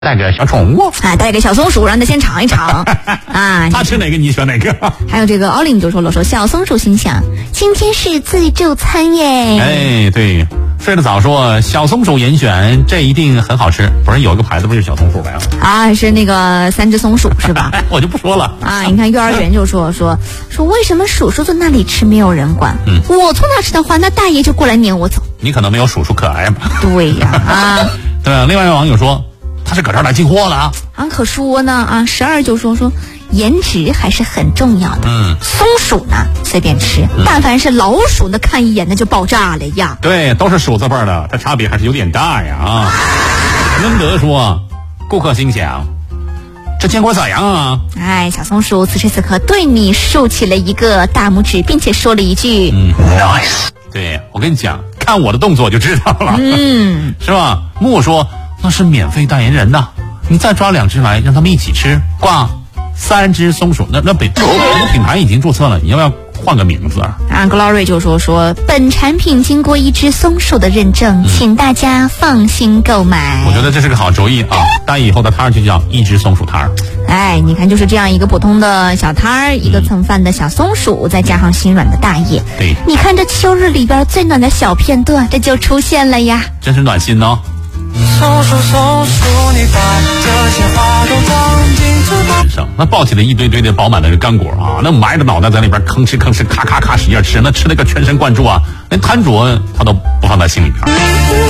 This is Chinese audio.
带个小宠物带个小松鼠让他先尝一尝啊。 他吃哪个你选哪个。 还有这个奥林就说了，说小松鼠心想今天是自助餐耶。 哎，对，睡得早说小松鼠严选，这一定很好吃。不是有个牌子不是小松鼠呗？ 是那个3只松鼠是吧？ 我就不说了啊。你看幼儿园就说为什么叔叔在那里吃没有人管？我从那吃的话，那大爷就过来撵我走。 你可能没有叔叔可爱吧？ 对呀对吧？另外一位网友说他是搁这儿来进货了可说呢12就说颜值还是很重要的。松鼠呢随便吃，但凡是老鼠呢看一眼那就爆炸了呀。 对，都是鼠字辈的，它差别还是有点大呀温德说顾客心想这坚果咋样啊？ 小松鼠此时此刻对你竖起了一个大拇指，并且说了一句 nice。 对，我跟你讲，看我的动作就知道了是吧？木说那是免费代言人呐，你再抓2只来让他们一起吃，挂3只松鼠。那品牌已经注册了，你要不要换个名字 Glory 就说本产品经过1只松鼠的认证，请大家放心购买。 我觉得这是个好主意但以后的摊儿就叫1只松鼠摊儿。 你看就是这样一个普通的小摊儿，一个蹭饭的小松鼠，再加上心软的大爷。 对， 你看这秋日里边最暖的小片段，这就出现了呀， 真是暖心哦。 松鼠松鼠，你把这些花都装进嘴巴。 那抱起了一堆堆的饱满的干果那埋着脑袋在里边吭哧吭哧咔咔咔使劲吃，那吃那个全神贯注连摊主他都不放在心里边。